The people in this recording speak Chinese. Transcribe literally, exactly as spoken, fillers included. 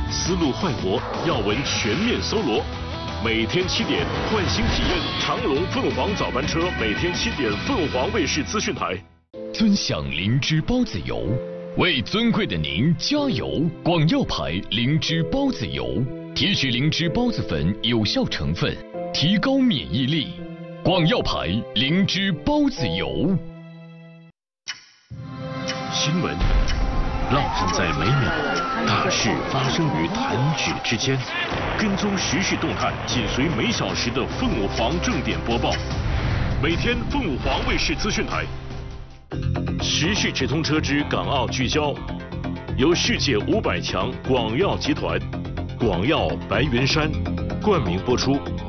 思路快活，要闻全面搜罗。每天七点，换新体验长隆凤凰早班车。每天七点，凤凰卫视资讯台。 尊享灵芝孢子油，为尊贵的您加油！广药牌灵芝孢子油提取灵芝孢子粉有效成分，提高免疫力。广药牌灵芝孢子油。 新闻浪漫在每秒，大事发生于弹指之间。跟踪时事动态，紧随每小时的凤凰正点播报。每天凤凰卫视资讯台。时事直通车之港澳聚焦，由世界五百强广药集团、广药白云山冠名播出。